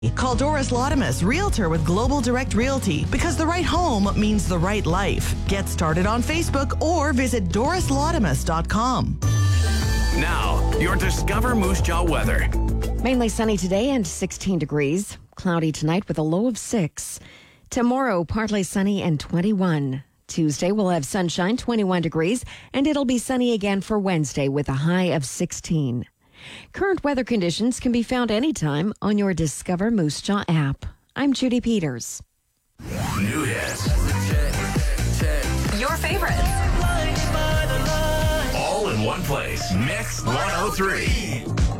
Call Doris Laudamus, Realtor with Global Direct Realty, because the right home means the right life. Get started on Facebook or visit dorislaudamus.com. Now, your Discover Moose Jaw weather. Mainly sunny today and 16 degrees. Cloudy tonight with a low of 6. Tomorrow, partly sunny and 21. Tuesday, we'll have sunshine, 21 degrees, and it'll be sunny again for Wednesday with a high of 16. Current weather conditions can be found anytime on your Discover Moose Jaw app. I'm Judy Peters. New hits. Your favorites. All in one place. Mix 103.